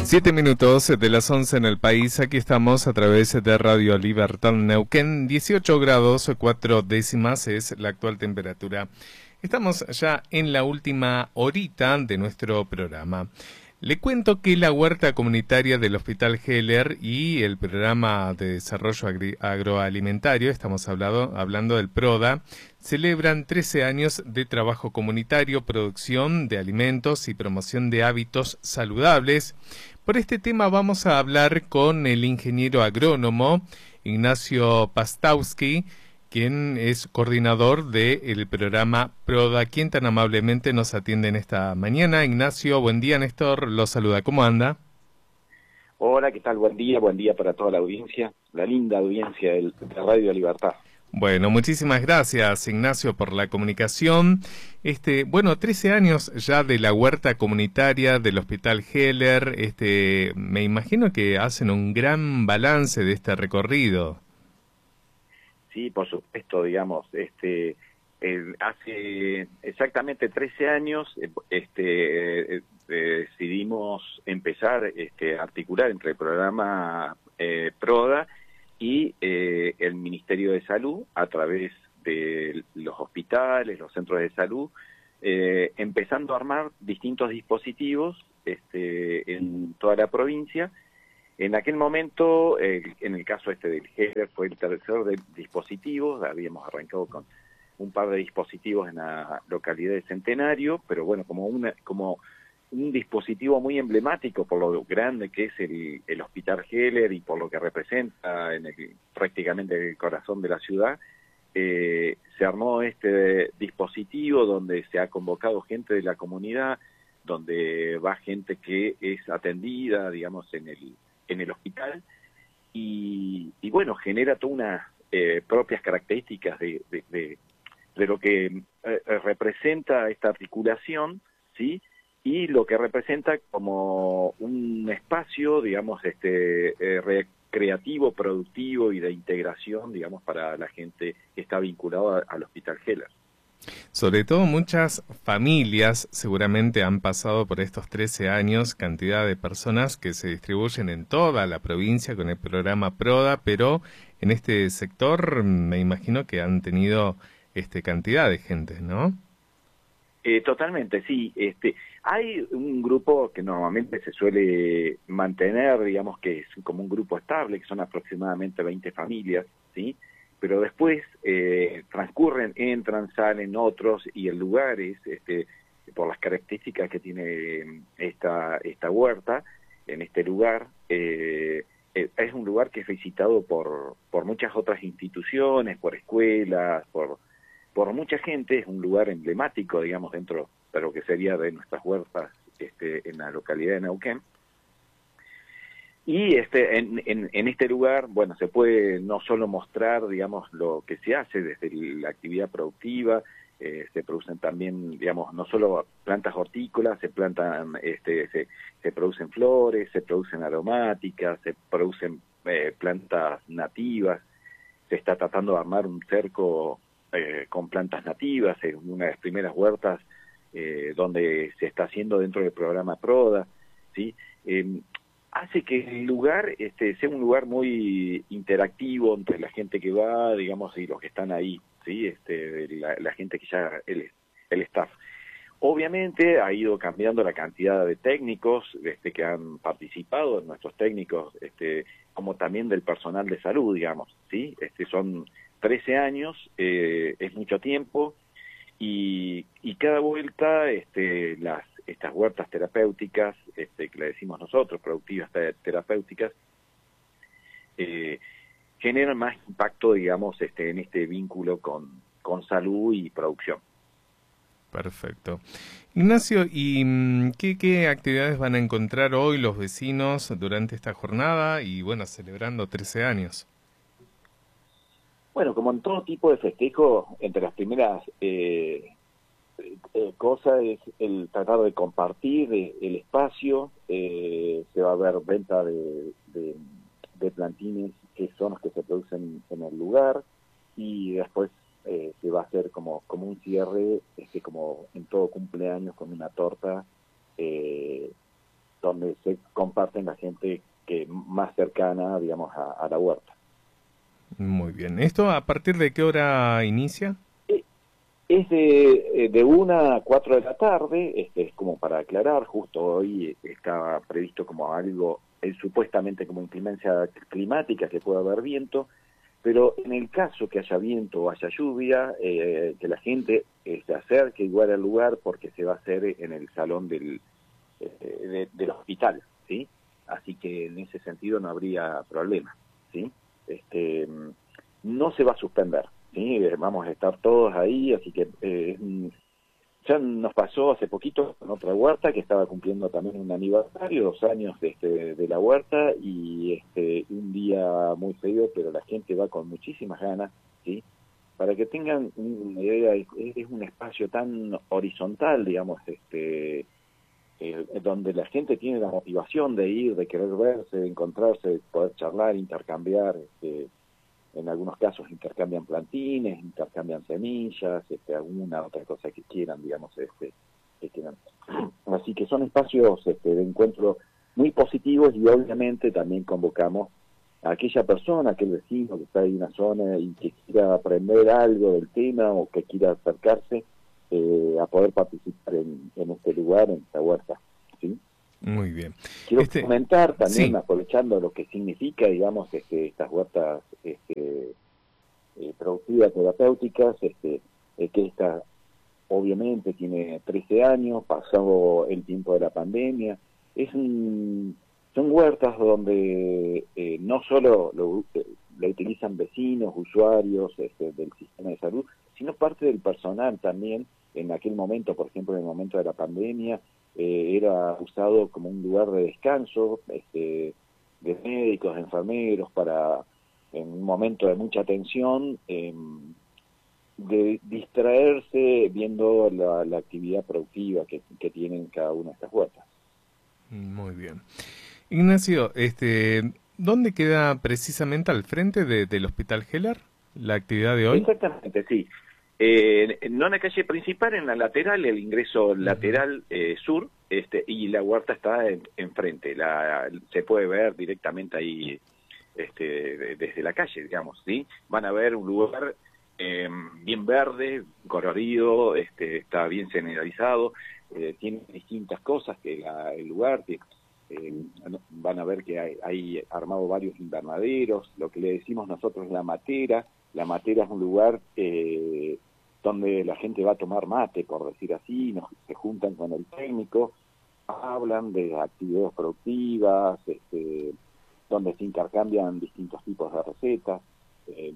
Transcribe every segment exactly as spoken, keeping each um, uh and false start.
Siete minutos de las once en el país. Aquí estamos a través de Radio Libertad Neuquén. dieciocho grados, cuatro décimas es la actual temperatura. Estamos ya en la última horita de nuestro programa. Le cuento que la huerta comunitaria del Hospital Heller y el programa de desarrollo agri- agroalimentario, estamos hablando, hablando del PRODA, celebran trece años de trabajo comunitario, producción de alimentos y promoción de hábitos saludables. Por este tema vamos a hablar con el ingeniero agrónomo Ignacio Pastowski, quien es coordinador del programa PRODA, quien tan amablemente nos atiende en esta mañana. Ignacio, buen día. Néstor lo saluda. ¿Cómo anda? Hola, ¿qué tal? Buen día, buen día para toda la audiencia, la linda audiencia del, de Radio Libertad. Bueno, muchísimas gracias, Ignacio, por la comunicación. Este, bueno, trece años ya de la huerta comunitaria del Hospital Heller. Este, me imagino que hacen un gran balance de este recorrido. Sí, por supuesto, digamos, este, eh, hace exactamente trece años eh, este, eh, eh, decidimos empezar este, a articular entre el programa eh, PRODA y eh, el Ministerio de Salud a través de los hospitales, los centros de salud, eh, empezando a armar distintos dispositivos este, en toda la provincia. En aquel momento, eh, en el caso este del Heller, fue el tercer de dispositivos. Habíamos arrancado con un par de dispositivos en la localidad de Centenario, pero bueno, como una, como un dispositivo muy emblemático por lo grande que es el, el Hospital Heller y por lo que representa en el, prácticamente el corazón de la ciudad, eh, se armó este dispositivo donde se ha convocado gente de la comunidad, donde va gente que es atendida, digamos, en el en el hospital, y, y bueno, genera todas unas eh, propias características de, de, de, de lo que eh, representa esta articulación, ¿sí? Y lo que representa como un espacio, digamos, este eh, recreativo, productivo y de integración, digamos, para la gente que está vinculada al Hospital Heller. Sobre todo muchas familias seguramente han pasado por estos trece años, cantidad de personas que se distribuyen en toda la provincia con el programa PRODA, pero en este sector me imagino que han tenido este cantidad de gente, ¿no? Eh, totalmente, sí. Este, hay un grupo que normalmente se suele mantener, digamos que es como un grupo estable, que son aproximadamente veinte familias, ¿sí? Pero después eh, transcurren, entran, salen otros, y el lugar es, este, por las características que tiene esta, esta huerta, en este lugar, eh, es un lugar que es visitado por, por muchas otras instituciones, por escuelas, por, por mucha gente. Es un lugar emblemático, digamos, dentro de lo que sería de nuestras huertas este, en la localidad de Neuquén. Y este, en, en, en este lugar, bueno, se puede no solo mostrar, digamos, lo que se hace desde la actividad productiva, eh, se producen también, digamos, no solo plantas hortícolas, se plantan, este, se, se producen flores, se producen aromáticas, se producen eh, plantas nativas. Se está tratando de armar un cerco eh, con plantas nativas, en una de las primeras huertas eh, donde se está haciendo dentro del programa PRODA, ¿sí? Eh, hace que el lugar este, sea un lugar muy interactivo entre la gente que va, digamos, y los que están ahí, ¿sí? Este, la, la gente que ya, el, el staff. Obviamente ha ido cambiando la cantidad de técnicos este, que han participado, nuestros técnicos, este, como también del personal de salud, digamos, ¿sí? Este, son trece años, eh, es mucho tiempo, y, y cada vuelta este, las estas huertas terapéuticas, este, que le decimos nosotros, productivas terapéuticas, eh, generan más impacto, digamos, este, en este vínculo con, con salud y producción. Perfecto. Ignacio, ¿y qué, qué actividades van a encontrar hoy los vecinos durante esta jornada y, bueno, celebrando trece años? Bueno, como en todo tipo de festejo, entre las primeras eh, eh, cosas es el tratar de compartir eh, el espacio. Eh, se va a ver venta de, de, de plantines que son los que se producen en el lugar, y después eh, se va a hacer como, como un cierre, este, como en todo cumpleaños, con una torta eh, donde se comparten la gente que más cercana, digamos, a, a la huerta. Muy bien. ¿Esto a partir de qué hora inicia? Es de, de una a cuatro de la tarde, este, es como para aclarar, justo hoy estaba previsto como algo, eh, supuestamente como inclemencia climática, que pueda haber viento, pero en el caso que haya viento o haya lluvia, eh, que la gente eh, se acerque igual al lugar porque se va a hacer en el salón del, eh, de, del hospital, ¿sí? Así que en ese sentido no habría problema, ¿sí? Este, no se va a suspender. Sí, vamos a estar todos ahí, así que eh, ya nos pasó hace poquito con otra huerta que estaba cumpliendo también un aniversario, dos años de, este, de la huerta, y este, un día muy feo, pero la gente va con muchísimas ganas, ¿sí? Para que tengan una idea, es, es un espacio tan horizontal, digamos, este, eh, donde la gente tiene la motivación de ir, de querer verse, de encontrarse, de poder charlar, intercambiar, este, en algunos casos intercambian plantines, intercambian semillas, este, alguna otra cosa que quieran, digamos, este, que quieran. Así que son espacios este, de encuentro muy positivos, y obviamente también convocamos a aquella persona, aquel vecino que está ahí en una zona y que quiera aprender algo del tema o que quiera acercarse eh, a poder participar en, en este lugar, en esta huerta, ¿sí? Muy bien. Quiero Este, comentar también, sí. aprovechando lo que significa, digamos, este, estas huertas este, eh, productivas terapéuticas, este, eh, que esta obviamente tiene trece años, pasado el tiempo de la pandemia. Es un, son huertas donde eh, no solo lo, lo utilizan vecinos, usuarios este, del sistema de salud, sino parte del personal también. En aquel momento, por ejemplo, en el momento de la pandemia, eh, era usado como un lugar de descanso este, de médicos, de enfermeros, para en un momento de mucha tensión, eh, de distraerse viendo la, la actividad productiva que, que tienen cada una de estas huertas. Muy bien. Ignacio, este, ¿dónde queda precisamente al frente de, del Hospital Heller la actividad de hoy? Exactamente, sí. Eh, no en la calle principal, en la lateral, el ingreso lateral eh, sur, este, y la huerta está en, enfrente. La, se puede ver directamente ahí este, de, desde la calle, digamos, ¿sí? Van a ver un lugar eh, bien verde, colorido, este, está bien señalizado, eh, tiene distintas cosas que la, el lugar, que, eh, van a ver que hay, hay armado varios invernaderos, lo que le decimos nosotros la matera. La matera es un lugar eh, donde la gente va a tomar mate, por decir así, nos, se juntan con el técnico, hablan de actividades productivas, este, donde se intercambian distintos tipos de recetas. Eh,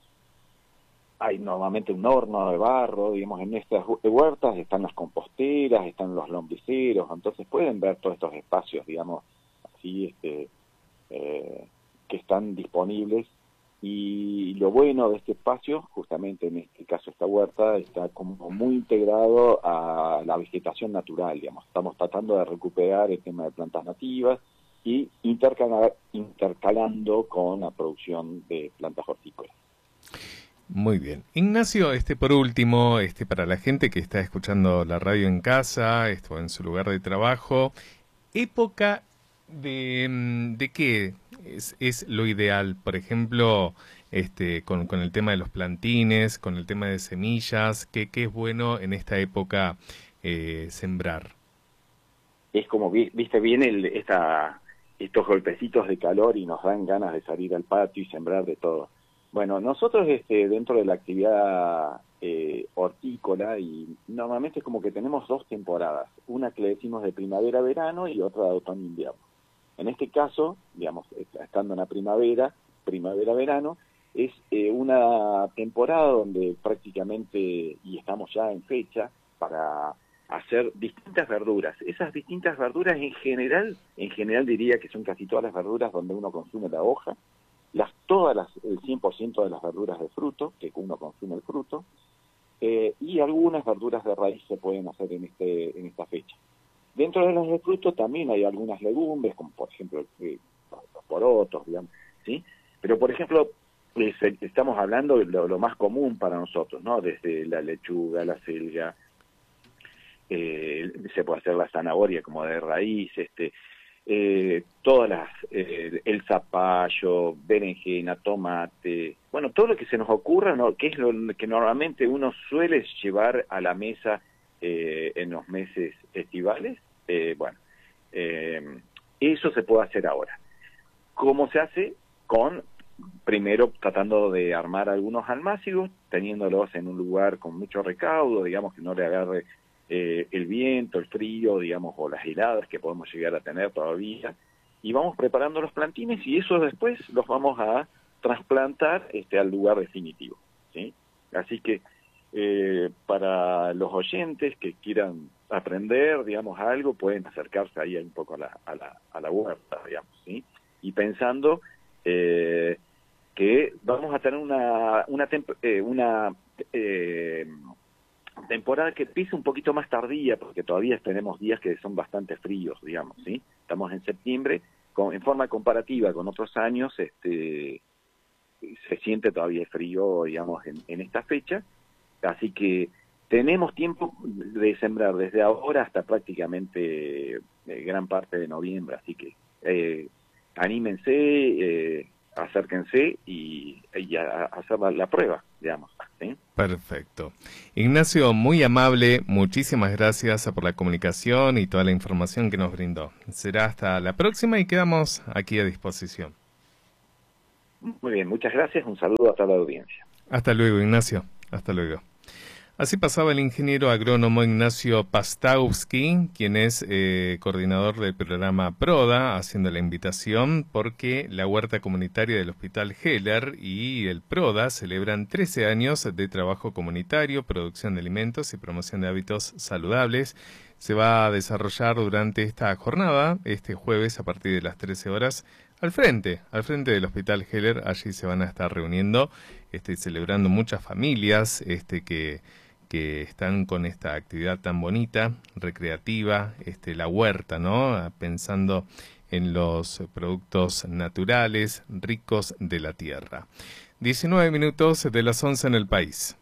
hay normalmente un horno de barro, digamos, en estas huertas están las composteras, están los lombriceros, entonces pueden ver todos estos espacios, digamos, así, este, eh, que están disponibles. Y lo bueno de este espacio, justamente en este caso esta huerta, está como muy integrado a la vegetación natural, digamos. Estamos tratando de recuperar el tema de plantas nativas y intercalar, intercalando con la producción de plantas hortícolas. Muy bien. Ignacio, este por último, este para la gente que está escuchando la radio en casa, esto en su lugar de trabajo, época de, de qué es, es lo ideal, por ejemplo, este con, con el tema de los plantines, con el tema de semillas, ¿qué, qué es bueno en esta época eh, sembrar? Es como, viste bien el, esta, estos golpecitos de calor y nos dan ganas de salir al patio y sembrar de todo. Bueno, nosotros este, dentro de la actividad eh, hortícola, y normalmente es como que tenemos dos temporadas, una que le decimos de primavera-verano y otra de otoño-invierno. En este caso, digamos, estando en la primavera, primavera-verano, es eh, una temporada donde prácticamente, y estamos ya en fecha, para hacer distintas verduras. Esas distintas verduras en general, en general diría que son casi todas las verduras donde uno consume la hoja, las todas las, el cien por ciento de las verduras de fruto, que uno consume el fruto, eh, y algunas verduras de raíz se pueden hacer en, este, en esta fecha. Dentro de las de fruto también hay algunas legumbres, como por ejemplo eh, los porotos, digamos, ¿sí? Pero por ejemplo, eh, estamos hablando de lo, lo más común para nosotros, ¿no? Desde la lechuga, la selga, eh, se puede hacer la zanahoria como de raíz, este, eh, todas las, eh, el zapallo, berenjena, tomate, bueno, todo lo que se nos ocurra, ¿no? Que es lo que normalmente uno suele llevar a la mesa eh, en los meses estivales, eh, bueno, eh, eso se puede hacer ahora. ¿Cómo se hace? Con, primero tratando de armar algunos almácigos, teniéndolos en un lugar con mucho recaudo, digamos que no le agarre eh, el viento, el frío, digamos, o las heladas que podemos llegar a tener todavía, y vamos preparando los plantines y eso después los vamos a trasplantar este, al lugar definitivo, ¿sí? Así que eh, para los oyentes que quieran aprender, digamos, algo, pueden acercarse ahí un poco a la, a la, a la huerta, digamos, ¿sí? Y pensando eh, que vamos a tener una, una, temp eh, una eh, temporada que empieza un poquito más tardía, porque todavía tenemos días que son bastante fríos, digamos, ¿sí? Estamos en septiembre, con, en forma comparativa con otros años, este, se siente todavía frío, digamos, en, en esta fecha, así que tenemos tiempo de sembrar desde ahora hasta prácticamente eh, gran parte de noviembre, así que eh, anímense, eh, acérquense y, y a, a hacer la, la prueba, digamos, ¿sí? Perfecto. Ignacio, muy amable, muchísimas gracias por la comunicación y toda la información que nos brindó. Será hasta la próxima y quedamos aquí a disposición. Muy bien, muchas gracias, un saludo a toda la audiencia. Hasta luego, Ignacio, hasta luego. Así pasaba el ingeniero agrónomo Ignacio Pastowski, quien es eh, coordinador del programa PRODA, haciendo la invitación porque la huerta comunitaria del Hospital Heller y el PRODA celebran trece años de trabajo comunitario, producción de alimentos y promoción de hábitos saludables. Se va a desarrollar durante esta jornada, este jueves a partir de las trece horas, al frente, al frente del Hospital Heller. Allí se van a estar reuniendo, este, celebrando muchas familias este, que... que están con esta actividad tan bonita, recreativa, este, la huerta, ¿no? Pensando en los productos naturales, ricos de la tierra. diecinueve minutos de las once en el país.